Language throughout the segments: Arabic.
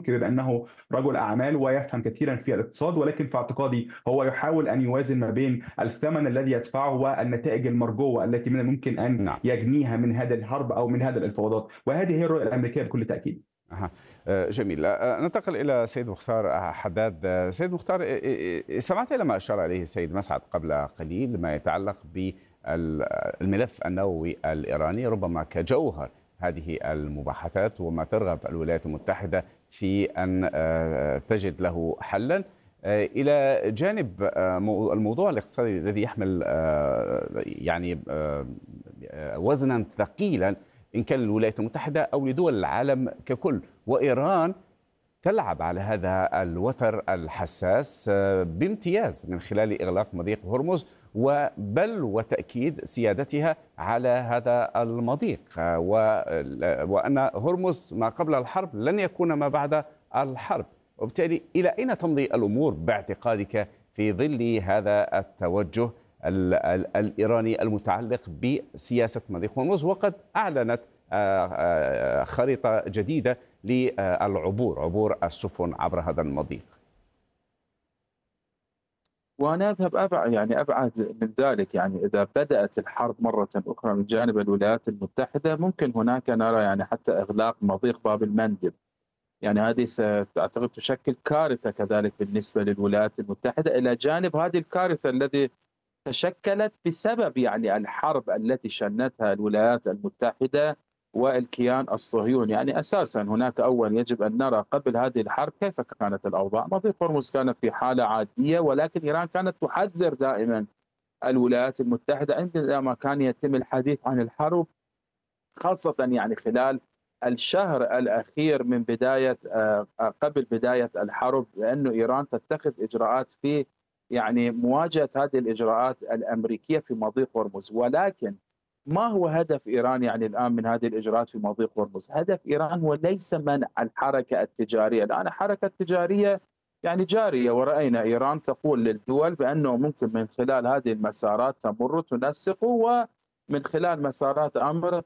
تركي بما أنه رجل أعمال ويفهم كثيرا في الاقتصاد، ولكن في اعتقادي هو يحاول أن يوازن ما بين الثمن الذي يدفعه والنتائج المرجوة التي من الممكن أن نعم. يجنيها من هذه الحرب أو من هذه الانفاوضات، وهذه هي الرؤية الأمريكية بكل تأكيد. أها. جميل. ننتقل إلى سيد مختار حداد. سيد مختار، استمعت إلى ما أشار إليه السيد مسعد قبل قليل ما يتعلق بالملف النووي الإيراني ربما كجوهر هذه المباحثات، وما ترغب الولايات المتحدة في أن تجد له حلا إلى جانب الموضوع الاقتصادي الذي يحمل يعني وزنا ثقيلا إن كان للولايات المتحدة أو لدول العالم ككل، وإيران تلعب على هذا الوتر الحساس بامتياز من خلال إغلاق مضيق هرمز وبل وتأكيد سيادتها على هذا المضيق، وأن هرمز ما قبل الحرب لن يكون ما بعد الحرب. وبالتالي إلى أين تمضي الأمور باعتقادك في ظل هذا التوجه الإيراني المتعلق بسياسة مضيق هرمز، وقد أعلنت خريطة جديدة عبور السفن عبر هذا المضيق؟ وأنا أذهب أبعد من ذلك. يعني إذا بدأت الحرب مرة أخرى من جانب الولايات المتحدة ممكن هناك نرى حتى إغلاق مضيق باب المندب. يعني هذه أعتقد تشكل كارثة كذلك بالنسبة للولايات المتحدة، إلى جانب هذه الكارثة التي تشكلت بسبب الحرب التي شنتها الولايات المتحدة والكيان الصهيوني. أساسا هناك أول يجب أن نرى قبل هذه الحرب كيف كانت الأوضاع. مضيق هرمز كان في حالة عادية، ولكن إيران كانت تحذر دائما الولايات المتحدة عندما كان يتم الحديث عن الحرب، خاصة خلال الشهر الأخير من بداية قبل بداية الحرب، لأن إيران تتخذ إجراءات في مواجهة هذه الإجراءات الأمريكية في مضيق هرمز. ولكن ما هو هدف إيران الآن من هذه الإجراءات في مضيق هرمز؟ هدف إيران هو ليس منع الحركة التجارية. الآن الحركة التجارية جارية، ورأينا إيران تقول للدول بأنه ممكن من خلال هذه المسارات تمر تنسق، ومن خلال مسارات آمنة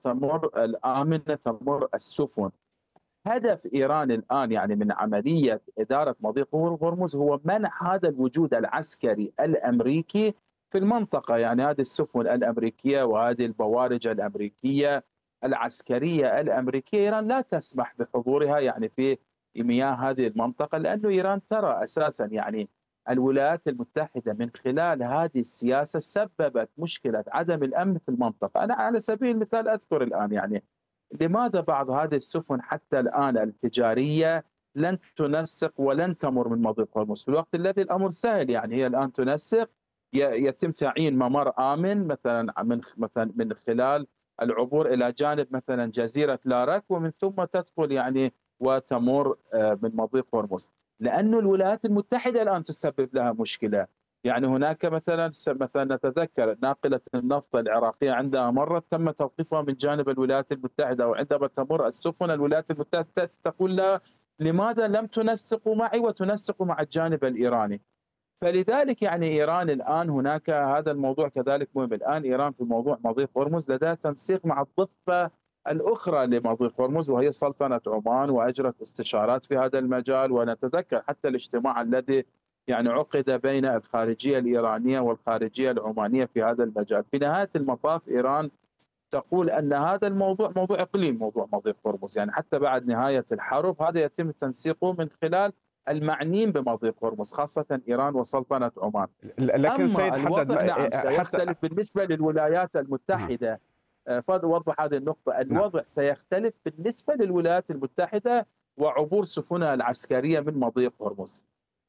تمر السفن. هدف إيران الآن من عملية إدارة مضيق هرمز هو منع هذا الوجود العسكري الأمريكي في المنطقة. هذه السفن الأمريكية وهذه البوارج الأمريكية العسكرية الأمريكية إيران لا تسمح بحضورها في مياه هذه المنطقة، لأن إيران ترى أساسا الولايات المتحدة من خلال هذه السياسة سببت مشكلة عدم الأمن في المنطقة. أنا على سبيل المثال أذكر الآن لماذا بعض هذه السفن حتى الآن التجارية لن تنسق ولن تمر من مضيق هرمز، في الوقت الذي الأمر سهل. هي الآن تنسق، يتم تعيين ممر آمن مثلا من خلال العبور إلى جانب مثلا جزيرة لاراك، ومن ثم تدخل وتمر من مضيق هرمز. لأن الولايات المتحدة الآن تسبب لها مشكلة. هناك مثلا نتذكر ناقلة النفط العراقية عندما مرت تم توقيفها من جانب الولايات المتحدة، وعندما تمر السفن الولايات المتحدة تقول لها لماذا لم تنسقوا معي وتنسقوا مع الجانب الإيراني. فلذلك إيران الآن هناك هذا الموضوع كذلك مهم. الآن إيران في موضوع مضيق هرمز لديها تنسيق مع الضفة الأخرى لمضيق هرمز وهي سلطنة عمان، وأجرت استشارات في هذا المجال. ونتذكر حتى الاجتماع الذي عقد بين الخارجية الإيرانية والخارجية العمانية في هذا المجال. في نهاية المطاف إيران تقول أن هذا الموضوع موضوع إقليم، موضوع مضيق هرمز. حتى بعد نهاية الحرب هذا يتم تنسيقه من خلال المعنيين بمضيق هرمز، خاصة إيران وسلطنة عمان. لكن سيد أما حدد الوضع نعم سيختلف بالنسبة للولايات المتحدة. فضل وضح هذه النقطة. الوضع سيختلف بالنسبة للولايات المتحدة وعبور سفنها العسكرية من مضيق هرمز.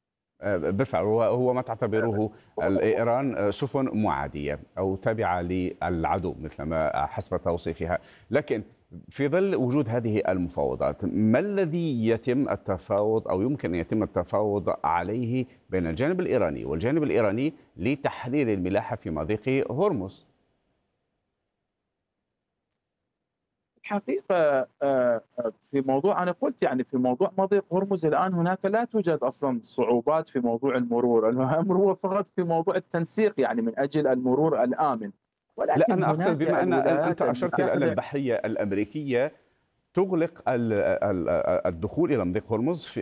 بالفعل هو ما تعتبره إيران سفن معادية أو تابعة للعدو مثل ما حسب توصيفها. لكن في ظل وجود هذه المفاوضات، ما الذي يتم التفاوض أو يمكن أن يتم التفاوض عليه بين الجانب الإيراني والجانب الإيراني لتحرير الملاحة في مضيق هرمز؟ الحقيقة في موضوع أنا قلت في موضوع مضيق هرمز الآن هناك لا توجد أصلا صعوبات في موضوع المرور. الأمر هو فقط في موضوع التنسيق من أجل المرور الآمن. لا، ولكن أنا أقصد هناك بما أنت الولايات أشرت إلى أن المتحدة البحرية الأمريكية تغلق الدخول إلى مضيق هرمز